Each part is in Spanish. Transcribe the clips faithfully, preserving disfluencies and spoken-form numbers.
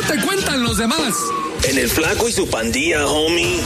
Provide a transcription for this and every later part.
te cuentan los demás? En el Flaco y su pandilla, homie.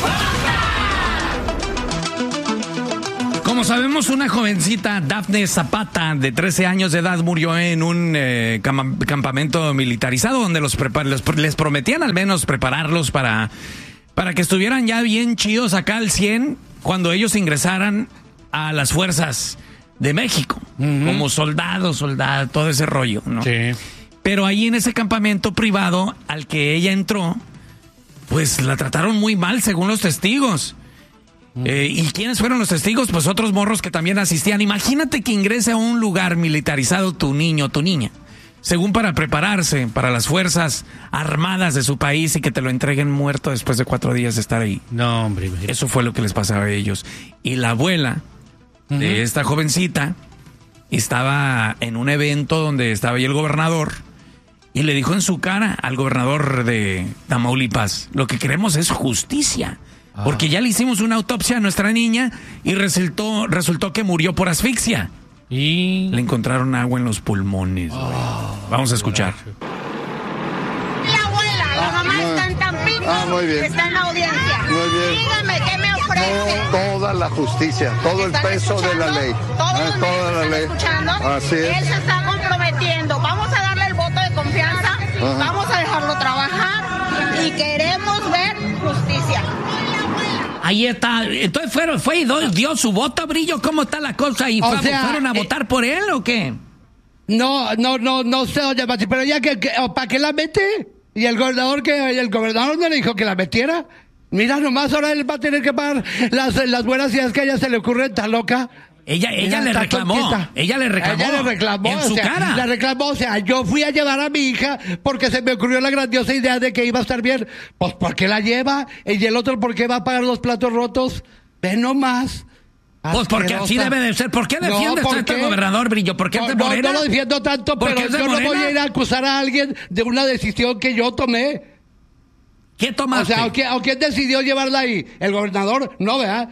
Como sabemos, una jovencita, Dafne Zapata, de trece años de edad, murió en un eh, cam- campamento militarizado donde los prepar- les, les prometían al menos prepararlos para, para que estuvieran ya bien chidos acá al cien cuando ellos ingresaran a las fuerzas de México, uh-huh. como soldados, soldados, todo ese rollo, ¿no? Sí. Pero ahí en ese campamento privado al que ella entró, pues la trataron muy mal según los testigos. Eh, ¿Y quiénes fueron los testigos? Pues otros morros que también asistían. Imagínate que ingrese a un lugar militarizado tu niño o tu niña, según para prepararse para las fuerzas armadas de su país, y que te lo entreguen muerto después de cuatro días de estar ahí. No, hombre. Imagínate. Eso fue lo que les pasaba a ellos. Y la abuela uh-huh. de esta jovencita estaba en un evento donde estaba ahí el gobernador y le dijo en su cara al gobernador de Tamaulipas: lo que queremos es justicia. Porque ya le hicimos una autopsia a nuestra niña y resultó, resultó que murió por asfixia. Y le encontraron agua en los pulmones. Oh, Vamos a escuchar. Mi abuela, la mamá ah, está en Tampico, ah, muy bien. Está en la audiencia. Muy bien. Dígame, ¿qué me ofrece? Toda la justicia, todo el peso de la ley. Todos ah, toda la ley. Escuchando. Así es. Él se está comprometiendo. Vamos a darle el voto de confianza. Ajá. Vamos a dejarlo trabajar y queremos ver justicia. Ahí está. Entonces fueron, fue y dio su voto, Brillo. ¿Cómo está la cosa? ¿Y fue, sea, fueron a eh, votar por él o qué? No, no, no, no sé, doña Mati, pero ya que, que ¿para qué la mete? Y el gobernador que el gobernador no le dijo que la metiera. Mira, nomás ahora él va a tener que pagar las, las buenas ideas que a ella se le ocurren, tan loca. Ella, ella le reclamó, tontita. ella le reclamó, ella le reclamó, en o su sea, cara. Le reclamó, o sea, yo fui a llevar a mi hija porque se me ocurrió la grandiosa idea de que iba a estar bien. Pues, ¿por qué la lleva? Y el otro, ¿por qué va a pagar los platos rotos? Ve nomás. Pues porque así debe de ser. ¿Por qué defiendes no, tanto al gobernador, Brillo? ¿Por qué no, te no, morena? no lo defiendo tanto, pero yo no voy a ir a acusar a alguien de una decisión que yo tomé. ¿Qué tomaste? O sea, ¿o quién, o quién decidió llevarla ahí? ¿El gobernador? No, ¿verdad?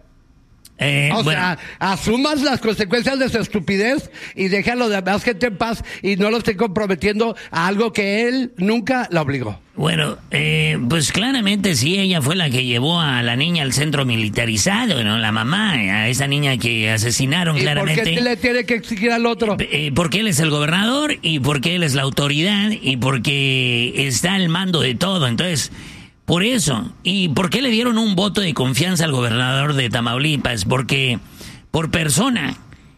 Eh, o bueno. sea, asumas las consecuencias de su estupidez y deja a los demás gente en paz y no lo esté comprometiendo a algo que él nunca la obligó. Bueno, eh, pues claramente sí, ella fue la que llevó a la niña al centro militarizado, ¿no? La mamá, a esa niña que asesinaron, ¿Y claramente. por qué le tiene que exigir al otro? Eh, porque él es el gobernador y porque él es la autoridad y porque está al mando de todo, entonces... Por eso. ¿Y por qué le dieron un voto de confianza al gobernador de Tamaulipas? Porque por persona,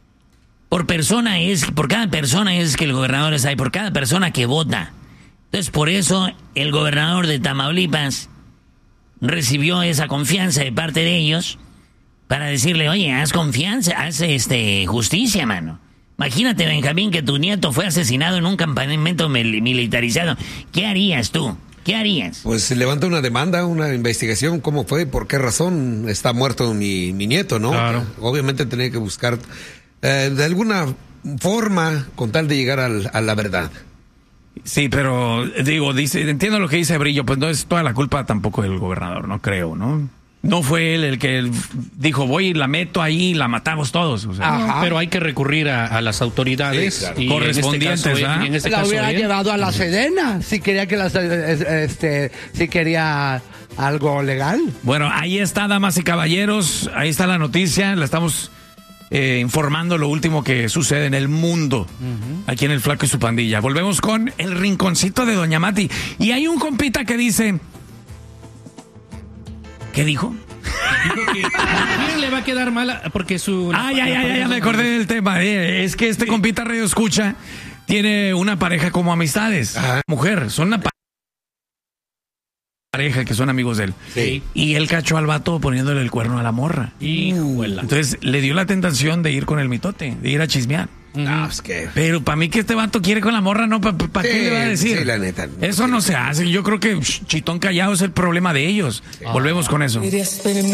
por persona es, por cada persona es que el gobernador está ahí, por cada persona que vota. Entonces, por eso el gobernador de Tamaulipas recibió esa confianza de parte de ellos para decirle, oye, haz confianza, haz este justicia, mano. Imagínate, Benjamín, que tu nieto fue asesinado en un campamento mil- militarizado. ¿Qué harías tú? ¿Qué harías? Pues se levanta una demanda, una investigación, cómo fue, por qué razón está muerto mi, mi nieto, ¿no? Claro. Obviamente tenía que buscar eh, de alguna forma con tal de llegar al, a la verdad. Sí, pero digo, dice, entiendo lo que dice Brillo, pues no es toda la culpa tampoco del gobernador, no creo, ¿no? No fue él el que dijo, voy y la meto ahí y la matamos todos. O sea. No, pero hay que recurrir a, a las autoridades sí, claro. y correspondientes. En este caso, ¿eh? en este la caso hubiera él. llevado a la Sedena si quería que las, este, si quería algo legal. Bueno, ahí está, damas y caballeros, ahí está la noticia, la estamos eh, informando lo último que sucede en el mundo, uh-huh. aquí en El Flaco y su pandilla. Volvemos con el rinconcito de Doña Mati. Y hay un compita que dice... ¿Qué dijo? Dijo que ¿a quién le va a quedar mal? Porque su... Ay, ay, ay, ya me acordé del tema. Eh, es que este sí. compita Radio Escucha tiene una pareja como amistades. Ajá. Mujer, son una pareja que son amigos de él. Sí. Y él cachó al vato poniéndole el cuerno a la morra. Híjole. Entonces le dio la tentación de ir con el mitote, de ir a chismear. No, es que... Pero para mí que este vato quiere con la morra, ¿no? ¿Para pa, pa sí, qué le va a decir? Sí, la neta. Eso sí. no se hace. Yo creo que chitón callado es el problema de ellos. Sí. Volvemos con eso.